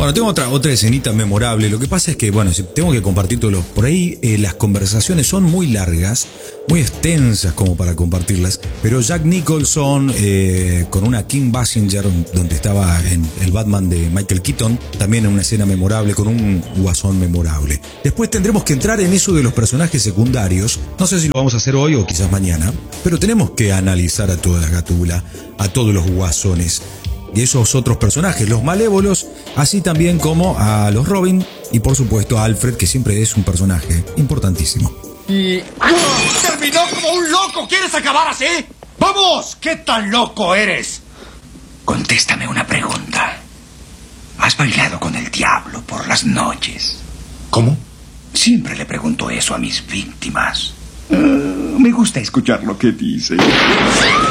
Bueno, tengo otra escenita memorable. Lo que pasa es que, bueno, si tengo que compartir todos por ahí, las conversaciones son muy largas, muy extensas como para compartirlas. Pero Jack Nicholson, con una Kim Basinger, donde estaba en el Batman de Michael Keaton, también en una escena memorable, con un guasón memorable. Después tendremos que entrar en eso de los personajes secundarios. No sé si lo vamos a hacer hoy o quizás mañana, pero tenemos que analizar a toda la gatula, a todos los guasones y esos otros personajes, los malévolos, así también como a los Robin y por supuesto a Alfred, que siempre es un personaje importantísimo. ¡Terminó como un loco! ¿Quieres acabar así? ¡Vamos! ¿Qué tan loco eres? Contéstame una pregunta. ¿Has bailado con el diablo por las noches? ¿Cómo? Siempre le pregunto eso a mis víctimas. Me gusta escuchar lo que dice.